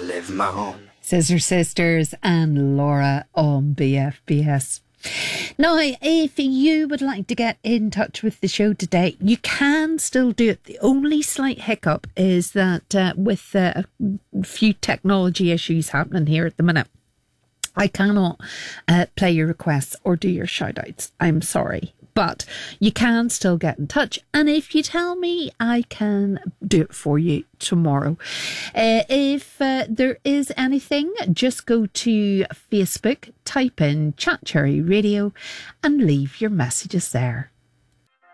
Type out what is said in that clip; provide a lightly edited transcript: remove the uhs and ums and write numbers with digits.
live my own. Scissor Sisters and Laura on BFBS. Now, if you would like to get in touch with the show today, you can still do it. The only slight hiccup is that with a few technology issues happening here at the minute, I cannot play your requests or do your shout outs. I'm sorry. But you can still get in touch. And if you tell me, I can do it for you tomorrow. If there is anything, just go to Facebook, type in Chat Cherry Radio and leave your messages there.